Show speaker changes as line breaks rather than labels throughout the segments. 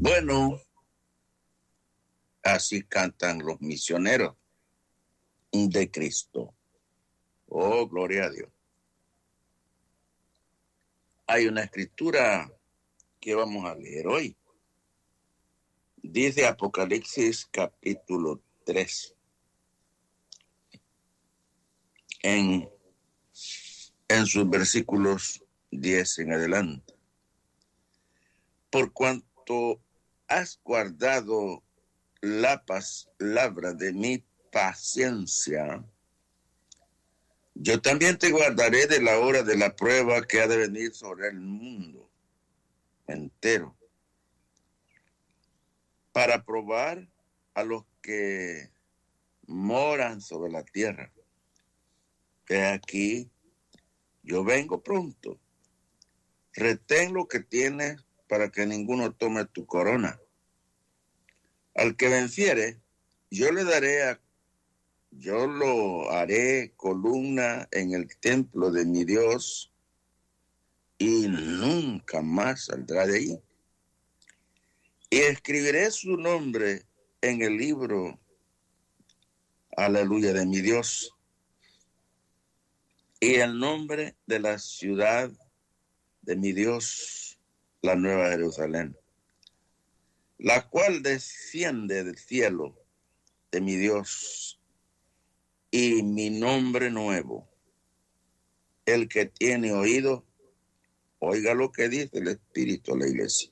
Bueno, así cantan los misioneros de Cristo. Oh, gloria a Dios. Hay una escritura que vamos a leer hoy. Dice Apocalipsis capítulo 3. En sus versículos 10 en adelante. Por cuanto has guardado la palabra de mi paciencia, yo también te guardaré de la hora de la prueba que ha de venir sobre el mundo entero, para probar a los que moran sobre la tierra. Que aquí yo vengo pronto. Retén lo que tienes para que ninguno tome tu corona. Al que venciere, yo lo haré columna en el templo de mi Dios y nunca más saldrá de ahí. Y escribiré su nombre en el libro, aleluya, de mi Dios, y el nombre de la ciudad de mi Dios, la Nueva Jerusalén, la cual desciende del cielo de mi Dios, y mi nombre nuevo. El que tiene oído, oiga lo que dice el Espíritu a la iglesia.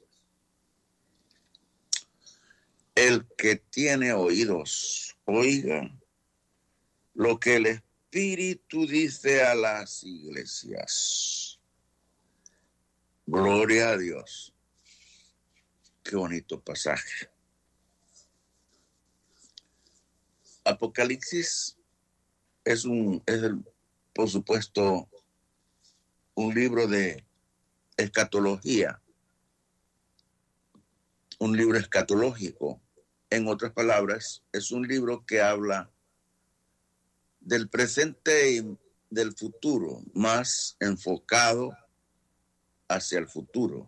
El que tiene oídos, oiga lo que el Espíritu dice a las iglesias. Gloria a Dios. Qué bonito pasaje. Apocalipsis es por supuesto, un libro de escatología, un libro escatológico. En otras palabras, es un libro que habla del presente y del futuro, más enfocado hacia el futuro.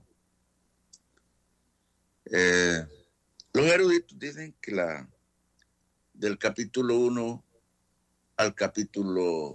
Los eruditos dicen que del capítulo 1 al capítulo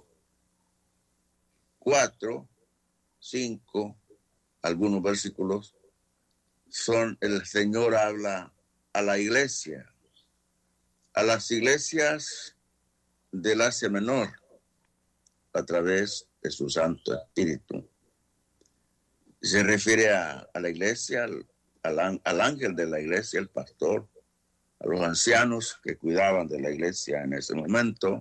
4, 5, algunos versículos, el Señor habla a la iglesia, a las iglesias del Asia Menor, a través de su Santo Espíritu. Se refiere a la iglesia, al ángel de la iglesia, el pastor, a los ancianos que cuidaban de la iglesia en ese momento.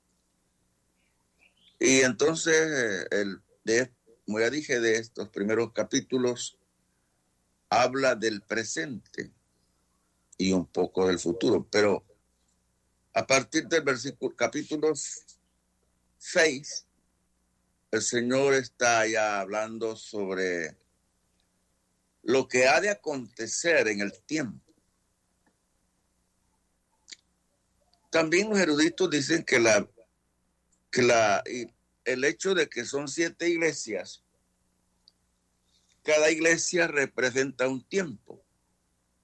Y entonces, como ya dije, de estos primeros capítulos, habla del presente y un poco del futuro, pero a partir del capítulo 6, el Señor está ya hablando sobre lo que ha de acontecer en el tiempo. También los eruditos dicen que el hecho de que son 7 iglesias, cada iglesia representa un tiempo.